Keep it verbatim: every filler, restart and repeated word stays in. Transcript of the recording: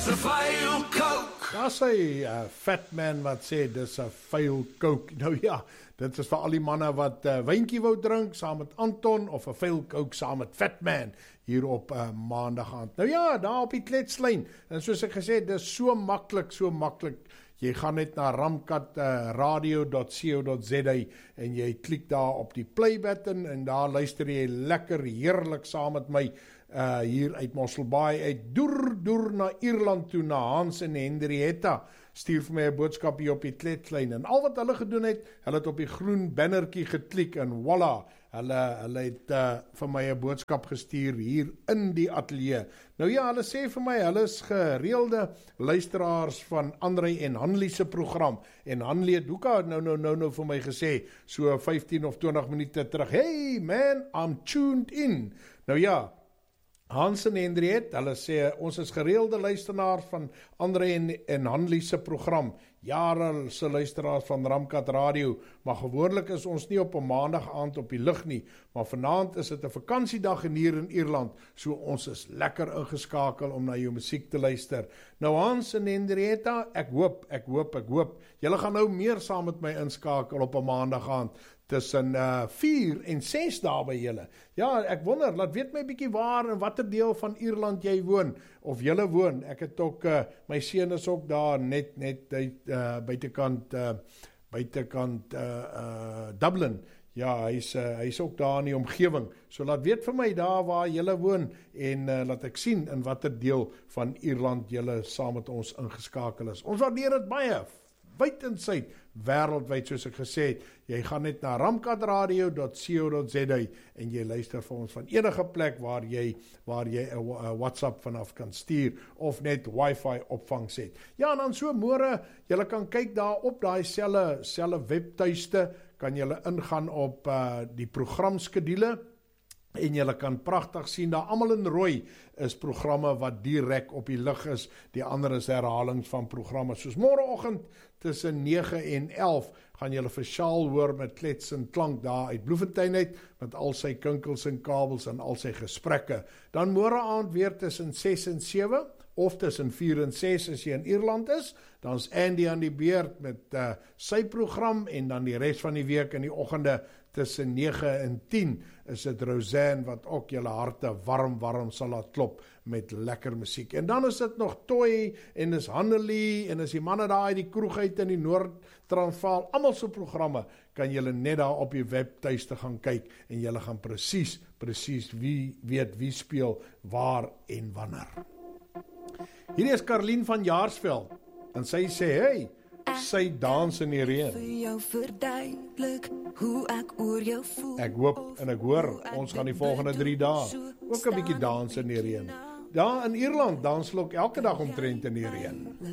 Dis 'n vuil coke. Daar sê 'n uh, fat man wat sê dis 'n vuil coke. Nou ja, dit is vir al die manne wat 'n uh, wyntjie wou drink saam met Anton of 'n vuil coke saam met Fat Man hier op 'n uh, maandag aand. Nou ja, daar op die kletslyn. En soos ek gesê het, dis so maklik, so maklik. Jy gaan net na ramkat radio dot co dot za en jy klik daar op die play button en daar luister jy lekker heerlik saam met my uh, hier uit Mosselbaai uit doer doer na Ierland toe na Hans en Henrietta. Stuur vir my 'n boodskap hier op die kletslyn en al wat hulle gedoen het, hulle het op die groen bannertjie geklik en voila, hulle hulle het uh, vir my 'n boodskap gestuur hier in die ateljee. Nou ja, hulle sê vir my hulle is gereelde luisteraars van Andrei en Hanlie se program en Hanlie het ook nou nou nou nou vir my gesê so vyftien of twintig minute terug. Hey man, I'm tuned in. Nou ja, Hans en Hendriet, hulle sê, ons is gereelde luisteraars van André en, en Hanlie se program, jare se luisteraars van Ramkat Radio, maar gewoonlik is ons nie op 'n maandag aand op die lug nie, maar vanaand is dit 'n vakansiedag hier in Ierland, so ons is lekker ingeskakel om na jou musiek te luister. Nou Hans en Hendrietta, ek hoop, ek hoop, ek hoop, julle gaan nou meer saam met my inskakel op 'n maandag aand, tussen uh, vier en ses dae by julle. Ja, ek wonder, laat weet my bietjie waar en watter deel van Ierland jy woon, of julle woon. Ek het ook, uh, my seun is ook daar, net, net uh, buitekant, uh, buitekant uh, uh, Dublin. Ja, hy's uh, hy's ook daar in die omgewing. So laat weet vir my daar waar julle woon en uh, laat ek sien in watter deel van Ierland julle saam met ons ingeskakel is. Ons waardeer dit baie. Wyd en suid, wêreldwyd soos ek gesê het, jy gaan net na ramkat radio dot co dot za en jy luister vir ons van enige plek waar jy waar jy 'n WhatsApp vanaf kan stuur of net wifi opvangs het. Ja, en dan so môre, jy kan kyk daar op daai selfe selfe webtuiste, kan jy ingaan op uh, die programskedule en jy kan pragtig sien, daar almal in rooi is programme wat direk op die lug is, die ander is herhalings van programme, soos môreoggend tussen nege en elf, gaan julle vir Sjaal hoor met klets en klank daar uit Bloemfontein uit, met al sy kinkels en kabels en al sy gesprekke. Dan môre aand weer tussen ses en sewe, of tussen vier en ses as jy in Ierland is, dan is Andy aan die beurt met uh, sy program, en dan die res van die week in die oggende tussen nege en tien is dit Roseanne wat ook julle harte warm warm sal laat klop met lekker musiek. En dan is dit nog Toy en is Hannelie en is die manne daar uit die kroeg uit in die Noord-Transvaal, almal so programme kan julle net daar op die webtuiste gaan kyk en julle gaan presies presies wie weet wie speel waar en wanneer. Hier is Karlien van Jaarsveld en sy sê, hey, sy dans in die reën. Ek hoop en ek hoor, ons gaan die volgende drie dae ook 'n bietjie dans in die reën. Daar in Ierland dans hulle ook elke dag omtrent in die reën.